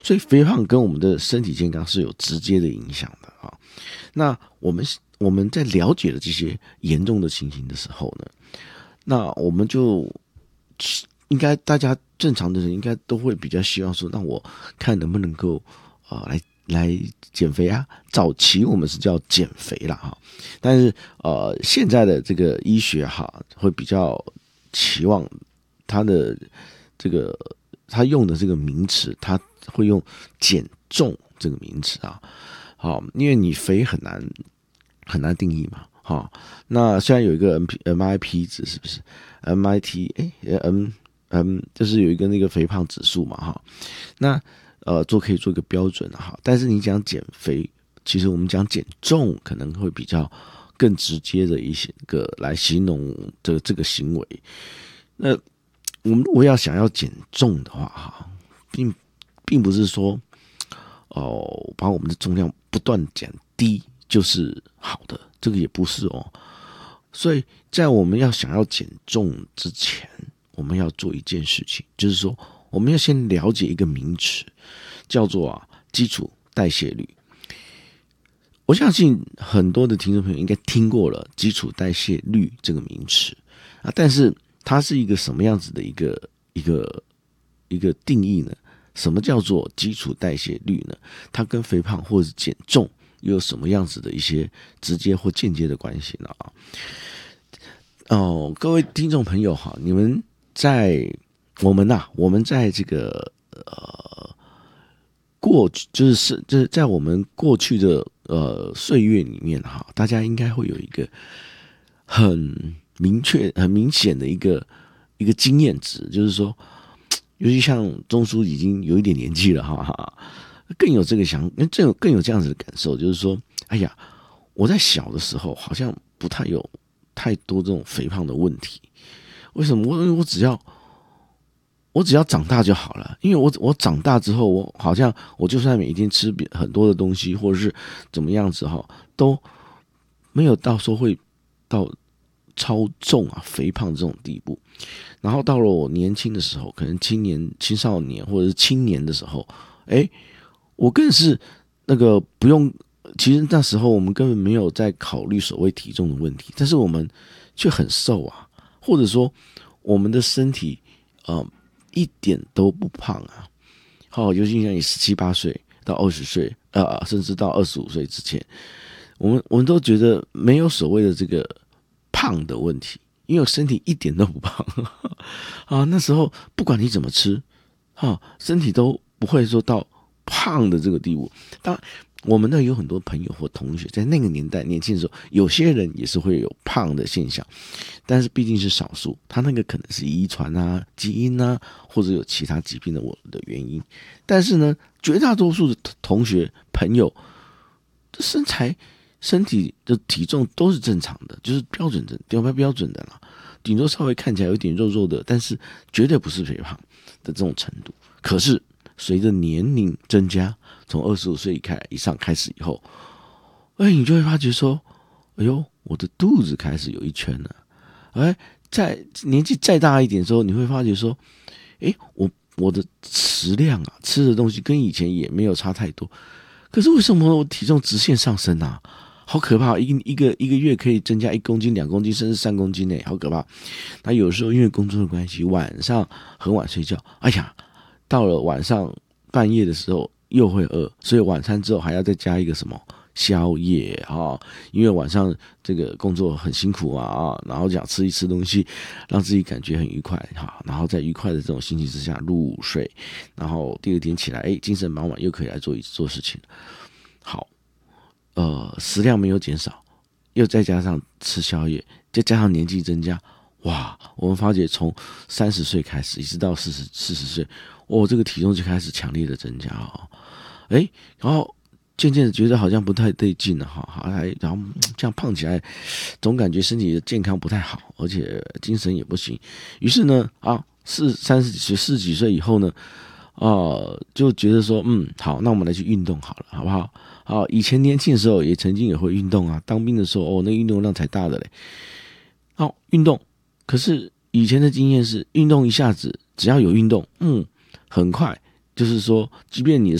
所以肥胖跟我们的身体健康是有直接的影响的啊。那我们在了解了这些严重的情形的时候呢，那我们就应该大家正常的人应该都会比较希望说，那我看能不能够来减肥啊。早期我们是叫减肥啦哈，但是现在的这个医学哈会比较期望它的这个他用的这个名词，他会用减重这个名词啊。好，因为你肥很难定义嘛。好，那现在有一个 MIP 值是不是 MIT就是有一个那个肥胖指数嘛哈。那可以做一个标准哈。但是你讲减肥，其实我们讲减重可能会比较更直接的一些个来形容这个行为。那我们如果想要减重的话哈，并不是说把我们的重量不断减低就是好的，这个也不是哦。所以在我们想要减重之前，我们要做一件事情，就是说我们要先了解一个名词，叫做基础代谢率。我相信很多的听众朋友应该听过了基础代谢率这个名词啊，但是它是一个什么样子的一个定义呢？什么叫做基础代谢率呢？它跟肥胖或者是减重又有什么样子的一些直接或间接的关系呢？各位听众朋友哈，我们在这个就是在我们过去的岁月里面哈，大家应该会有一个很明显的一个经验值，就是说，尤其像钟叔已经有一点年纪了哈，更有这样子的感受，就是说，哎呀，我在小的时候好像不太有太多这种肥胖的问题。为什么？我只要长大就好了，因为我长大之后，我好像我就算每一天吃很多的东西，或者是怎么样子哈，都没有到说会到超重肥胖这种地步。然后到了我年轻的时候，可能青少年或者是青年的时候，我更是那个不用。其实那时候我们根本没有在考虑所谓体重的问题，但是我们却很瘦啊，或者说我们的身体一点都不胖啊。好，尤其像你17、8岁到20岁甚至到25岁之前，我们都觉得没有所谓的这个胖的问题，因为我身体一点都不胖啊。那时候不管你怎么吃身体都不会说到胖的这个地步。当然我们有很多朋友或同学在那个年代年轻的时候，有些人也是会有胖的现象，但是毕竟是少数，他那个可能是遗传基因或者有其他疾病的原因。但是呢，绝大多数的同学朋友身体的体重都是正常的，就是标准的啦，顶多稍微看起来有点肉肉的，但是绝对不是肥胖的这种程度。可是随着年龄增加，从25岁以上开始以后，你就会发觉说，哎呦，我的肚子开始有一圈了。在年纪再大一点的时候，你会发觉说，我的食量吃的东西跟以前也没有差太多，可是为什么我体重直线上升好可怕！一个月可以增加1公斤、2公斤，甚至3公斤好可怕。那有时候因为工作的关系，晚上很晚睡觉，到了晚上半夜的时候又会饿，所以晚餐之后还要再加一个什么宵夜因为晚上这个工作很辛苦然后想吃一吃东西，让自己感觉很愉快然后在愉快的这种心情之下入睡，然后第二天起来精神满满，又可以来做事情。好，食量没有减少，又再加上吃宵夜，再加上年纪增加，哇！我们发觉从30岁开始，一直到40岁，这个体重就开始强烈的增加然后渐渐的觉得好像不太对劲了然后这样胖起来，总感觉身体的健康不太好，而且精神也不行。于是呢30几岁以后呢就觉得说好，那我们来去运动好了，好不好？以前年轻的时候也曾经也会运动当兵的时候那运动量才大的嘞。运动，可是以前的经验是运动一下子只要有运动很快就是说，即便你的